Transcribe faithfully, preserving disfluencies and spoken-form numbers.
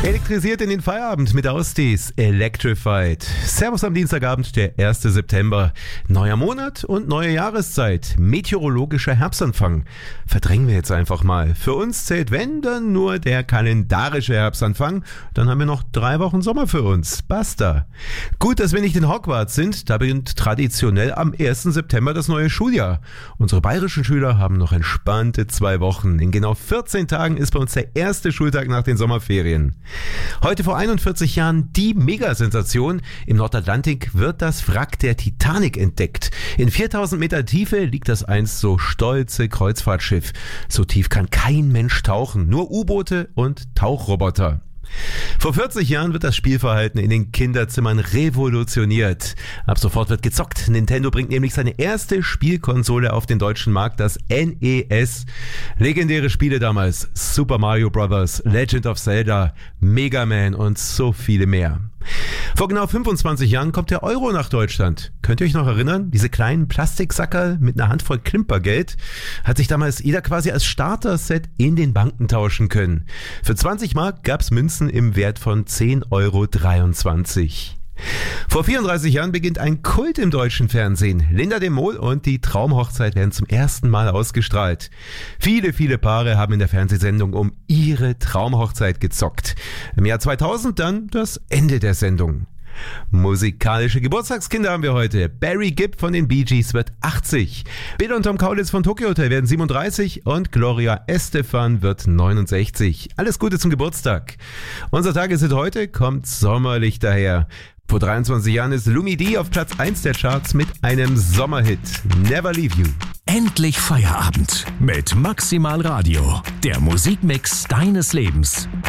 Elektrisiert in den Feierabend mit Austis Electrified. Servus am Dienstagabend, der erste September. Neuer Monat und neue Jahreszeit. Meteorologischer Herbstanfang. Verdrängen wir jetzt einfach mal. Für uns zählt, wenn, dann nur der kalendarische Herbstanfang. Dann haben wir noch drei Wochen Sommer für uns. Basta. Gut, dass wir nicht in Hogwarts sind. Da beginnt traditionell am ersten September das neue Schuljahr. Unsere bayerischen Schüler haben noch entspannte zwei Wochen. In genau vierzehn Tagen ist bei uns der erste Schultag nach den Sommerferien. Heute vor einundvierzig Jahren die Megasensation. Im Nordatlantik wird das Wrack der Titanic entdeckt. In viertausend Meter Tiefe liegt das einst so stolze Kreuzfahrtschiff. So tief kann kein Mensch tauchen, nur U-Boote und Tauchroboter. Vor vierzig Jahren wird das Spielverhalten in den Kinderzimmern revolutioniert. Ab sofort wird gezockt. Nintendo bringt nämlich seine erste Spielkonsole auf den deutschen Markt, das N E S. Legendäre Spiele damals: Super Mario Bros., Legend of Zelda, Mega Man und so viele mehr. Vor genau fünfundzwanzig Jahren kommt der Euro nach Deutschland. Könnt ihr euch noch erinnern? Diese kleinen Plastiksackerl mit einer Handvoll Klimpergeld hat sich damals jeder quasi als Starter-Set in den Banken tauschen können. Für zwanzig Mark gab's Münzen im Wert von zehn Euro dreiundzwanzig. Vor vierunddreißig Jahren beginnt ein Kult im deutschen Fernsehen. Linda de Mol und die Traumhochzeit werden zum ersten Mal ausgestrahlt. Viele, viele Paare haben in der Fernsehsendung um ihre Traumhochzeit gezockt. Im Jahr zweitausend dann das Ende der Sendung. Musikalische Geburtstagskinder haben wir heute. Barry Gibb von den Bee Gees wird achtzig. Bill und Tom Kaulitz von Tokyo Hotel werden siebenunddreißig und Gloria Estefan wird neunundsechzig. Alles Gute zum Geburtstag. Unser Tageslied heute kommt sommerlich daher. Vor dreiundzwanzig Jahren ist Lumidee auf Platz eins der Charts mit einem Sommerhit. Never Leave You. Endlich Feierabend mit Maximal Radio. Der Musikmix deines Lebens.